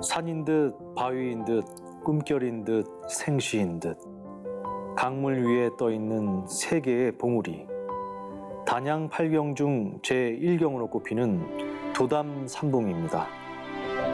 산인 듯 바위인 듯 꿈결인 듯 생시인 듯 강물 위에 떠있는 세 개의 봉우리. 단양 8경 중 제1경으로 꼽히는 도담 삼봉입니다.